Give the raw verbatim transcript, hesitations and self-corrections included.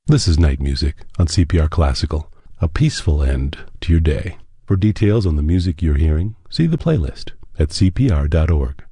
This is Night Music on C P R Classical, a peaceful end to your day. For details on the music you're hearing, see the playlist at c p r dot org.